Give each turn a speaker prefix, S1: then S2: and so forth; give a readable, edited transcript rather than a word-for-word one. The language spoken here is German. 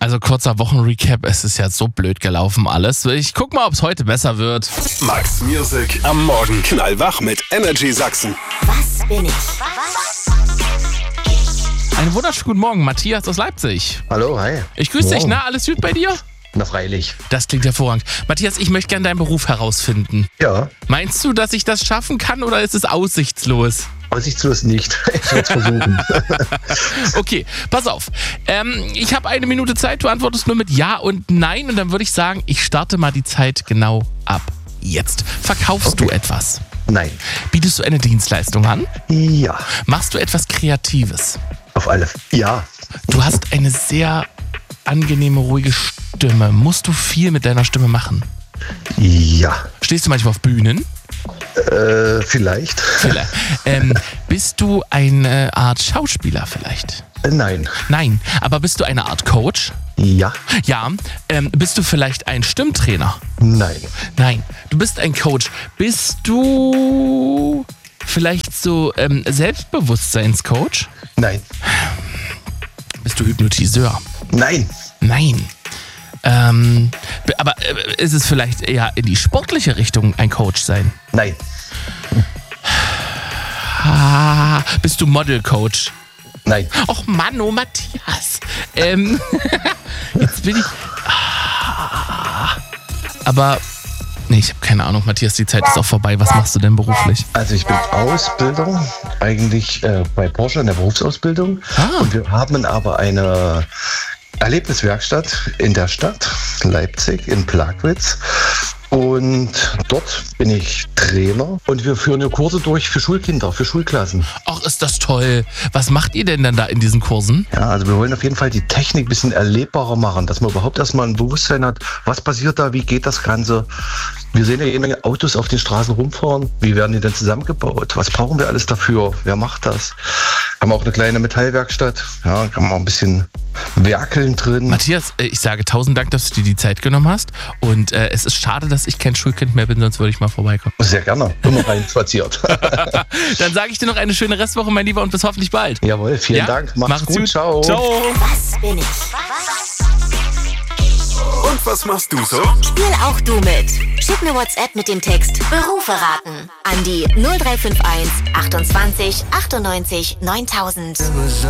S1: Also kurzer Wochenrecap, es ist ja so blöd gelaufen alles. Ich guck mal, ob es heute besser wird.
S2: Max Music am Morgen. Knallwach mit Energy Sachsen.
S3: Was bin ich?
S1: Einen wunderschönen guten Morgen, Matthias aus Leipzig.
S4: Hallo, hi.
S1: Ich grüße dich,
S4: Morgen.
S1: na, alles gut bei dir?
S4: Na freilich.
S1: Das klingt hervorragend. Matthias, ich möchte gerne deinen Beruf herausfinden.
S4: Ja,
S1: Meinst du, dass ich das schaffen kann oder ist es aussichtslos?
S4: aussichtslos nicht. Ich werde es versuchen.
S1: Okay, pass auf. Ich habe 1 Minute Zeit, du antwortest nur mit Ja und Nein und dann würde ich sagen, ich starte mal die Zeit genau ab jetzt. Verkaufst du etwas?
S4: Nein.
S1: Bietest du eine Dienstleistung an?
S4: Ja,
S1: Machst du etwas Kreatives?
S4: auf alle. Ja,
S1: Du hast eine sehr angenehme, ruhige Stimme. Musst du viel mit deiner Stimme machen?
S4: ja.
S1: Stehst du manchmal auf Bühnen?
S4: Vielleicht.
S1: Vielleicht. Bist du eine Art Schauspieler vielleicht?
S4: Nein.
S1: Nein. Aber bist du eine Art Coach?
S4: Ja,
S1: Ja. Bist du vielleicht ein Stimmtrainer?
S4: nein.
S1: Nein. Du bist ein Coach. Bist du vielleicht so Selbstbewusstseinscoach?
S4: Nein.
S1: Bist du Hypnotiseur?
S4: Nein.
S1: Nein. Aber ist es vielleicht eher in die sportliche Richtung ein Coach sein?
S4: Nein.
S1: Bist du Model-Coach?
S4: Nein.
S1: Och Mann, oh Matthias. Jetzt bin ich... Aber... Nee, ich habe keine Ahnung, Matthias, die Zeit ist auch vorbei. Was machst du denn beruflich?
S4: Also ich bin Ausbilder, eigentlich bei Porsche in der Berufsausbildung. Und wir haben aber eine Erlebniswerkstatt in der Stadt Leipzig, in Plagwitz. Und dort bin ich Trainer und wir führen ja Kurse durch für Schulkinder, für Schulklassen.
S1: Ach, ist das toll. Was macht ihr denn dann da in diesen Kursen?
S4: Ja, also wir wollen auf jeden Fall die Technik ein bisschen erlebbarer machen, dass man überhaupt erstmal ein Bewusstsein hat, was passiert da, wie geht das Ganze. Wir sehen ja jede Menge Autos auf den Straßen rumfahren. Wie werden die denn zusammengebaut? Was brauchen wir alles dafür? Wer macht das? Haben auch eine kleine Metallwerkstatt. Ja, kann man ein bisschen werkeln drin.
S1: Matthias, ich sage 1000 Dank, dass du dir die Zeit genommen hast. Und es ist schade, dass ich kein Schulkind mehr bin, sonst würde ich mal vorbeikommen.
S4: Sehr gerne. Immer rein spaziert.
S1: Dann sage ich dir noch eine schöne Restwoche, mein Lieber, und bis hoffentlich bald.
S4: Jawohl, vielen
S1: Ja?
S4: Dank. Macht's gut.
S1: gut.
S4: Ciao.
S1: Ciao.
S3: Was bin ich?
S2: Und was machst du so?
S3: Spiel auch du mit. Schick mir WhatsApp mit dem Text Berufe raten an die 0351 28 98 9000.